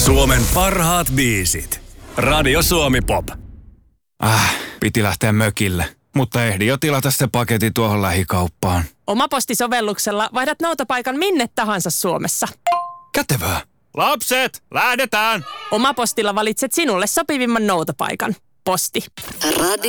Suomen parhaat biisit. Radio Suomi Pop. Piti lähteä mökille, mutta ehdin jo tilata se paketti tuohon lähikauppaan. Omapostisovelluksella vaihdat noutopaikan minne tahansa Suomessa. Kätevää. Lapset, lähdetään! Omapostilla valitset sinulle sopivimman noutopaikan. Posti.